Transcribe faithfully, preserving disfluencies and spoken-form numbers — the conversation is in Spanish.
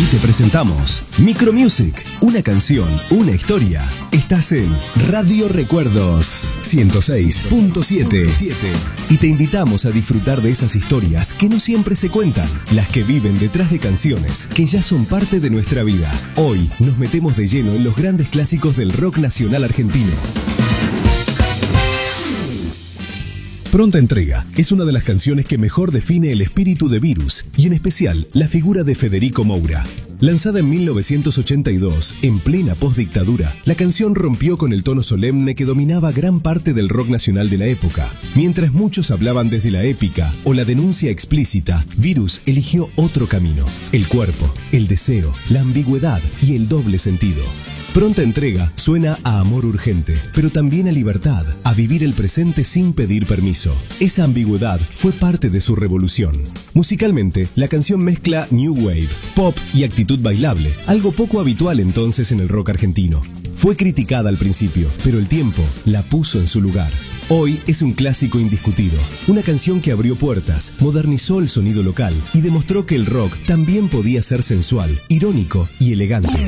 te presentamos Micromusic, una canción, una historia. Estás en Radio Recuerdos ciento seis punto siete y te invitamos a disfrutar de esas historias que no siempre se cuentan, las que viven detrás de canciones que ya son parte de nuestra vida. Hoy nos metemos de lleno en los grandes clásicos del rock nacional argentino. Pronta Entrega es una de las canciones que mejor define el espíritu de Virus y en especial la figura de Federico Moura. Lanzada en mil novecientos ochenta y dos, en plena postdictadura, la canción rompió con el tono solemne que dominaba gran parte del rock nacional de la época. Mientras muchos hablaban desde la épica o la denuncia explícita, Virus eligió otro camino: el cuerpo, el deseo, la ambigüedad y el doble sentido. Pronta Entrega suena a amor urgente, pero también a libertad, a vivir el presente sin pedir permiso. Esa ambigüedad fue parte de su revolución. Musicalmente, la canción mezcla new wave, pop y actitud bailable, algo poco habitual entonces en el rock argentino. Fue criticada al principio, pero el tiempo la puso en su lugar. Hoy es un clásico indiscutido, una canción que abrió puertas, modernizó el sonido local y demostró que el rock también podía ser sensual, irónico y elegante.